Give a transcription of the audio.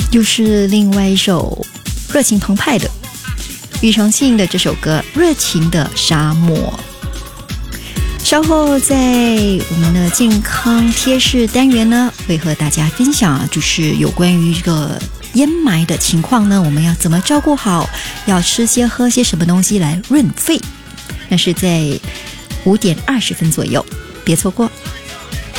又是另外一首热情澎湃的庾澄庆的这首歌《热情的沙漠》。稍后在我们的健康贴士单元呢，会和大家分享就是有关于这个烟霾的情况呢，我们要怎么照顾好，要吃些喝些什么东西来润肺。那是在5点20分左右，别错过。